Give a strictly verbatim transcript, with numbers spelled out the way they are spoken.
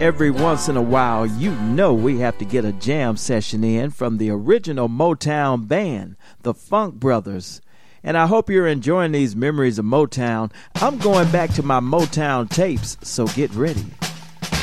Every once in a while, you know we have to get a jam session in from the original Motown band, the Funk Brothers. And I hope you're enjoying these memories of Motown. I'm going back to my Motown tapes, so get ready.